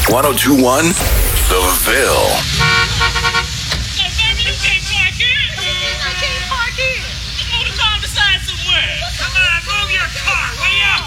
1021 The Ville. Hey, baby, you can't park here. I can't park here. Let's move the car beside somewhere. Come on, move your car. Way up.